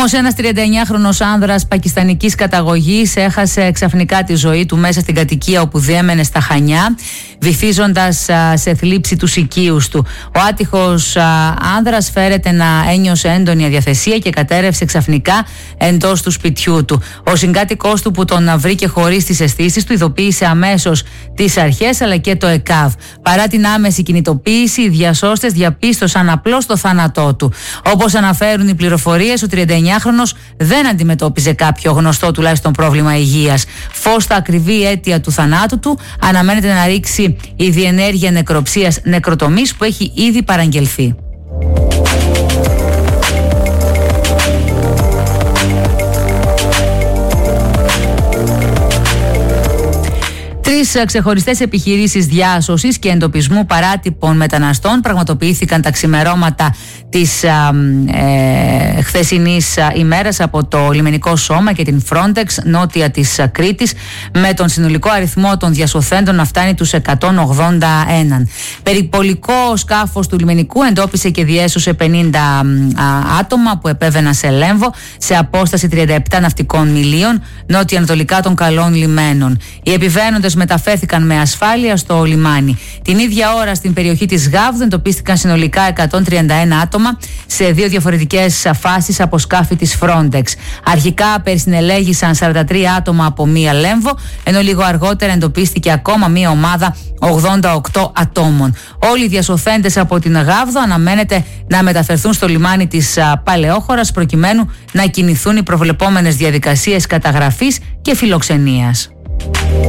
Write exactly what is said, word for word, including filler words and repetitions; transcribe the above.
Όμως ένας τριανταεννιάχρονος άνδρας πακιστανικής καταγωγής έχασε ξαφνικά τη ζωή του μέσα στην κατοικία όπου διέμενε στα Χανιά, βυθίζοντας σε θλίψη τους οικείους του. Ο άτυχος άνδρας φέρεται να ένιωσε έντονη αδιαθεσία και κατέρευσε ξαφνικά εντός του σπιτιού του. Ο συγκάτοικός του που τον βρήκε χωρίς τις αισθήσεις του ειδοποίησε αμέσως τις αρχές αλλά και το ΕΚΑΒ. Παρά την άμεση κινητοποίηση, οι διασώστες διαπίστωσαν απλώς το θάνατό του. Όπως αναφέρουν οι πληροφορίες, ο τριανταεννιάχρονος δεν αντιμετώπιζε κάποιο γνωστό τουλάχιστον πρόβλημα υγείας. Φως στα ακριβή αίτια του θανάτου του αναμένεται να ρίξει η διενέργεια νεκροψίας νεκροτομής που έχει ήδη παραγγελθεί. Τρεις ξεχωριστές επιχειρήσεις διάσωσης και εντοπισμού παράτυπων μεταναστών πραγματοποιήθηκαν τα ξημερώματα της ε, χθεσινής ημέρας από το λιμενικό σώμα και την Frontex νότια της Κρήτης, με τον συνολικό αριθμό των διασωθέντων να φτάνει τους εκατόν ογδόντα ένα. Περιπολικό σκάφος του λιμενικού εντόπισε και διέσωσε πενήντα α, άτομα που επέβαιναν σε Λέμβο σε απόσταση τριάντα επτά ναυτικών μιλίων νότια-ανατολικά των καλών λιμένων. Οι επιβαίνοντες μεταφέρθηκαν με ασφάλεια στο λιμάνι. Την ίδια ώρα στην περιοχή της Γάβδου εντοπίστηκαν συνολικά εκατόν τριάντα ένα άτομα σε δύο διαφορετικές φάσεις από σκάφη της Frontex. Αρχικά περισυνελέγησαν σαράντα τρία άτομα από μία Λέμβο, ενώ λίγο αργότερα εντοπίστηκε ακόμα μία ομάδα ογδόντα οκτώ ατόμων. Όλοι οι διασωθέντες από την Γάβδο αναμένεται να μεταφερθούν στο λιμάνι της Παλαιόχωρας προκειμένου να κινηθούν οι προβλεπόμενες διαδικασίες καταγραφής και φιλοξενίας.